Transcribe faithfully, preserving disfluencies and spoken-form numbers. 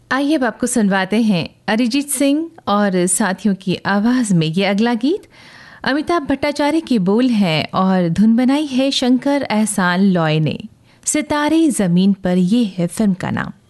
आइए अब आपको सुनवाते हैं अरिजीत सिंह और साथियों की आवाज़ में ये अगला गीत। अमिताभ भट्टाचार्य की बोल है और धुन बनाई है शंकर एहसान लॉय ने। सितारे ज़मीन पर, ये है फिल्म का नाम।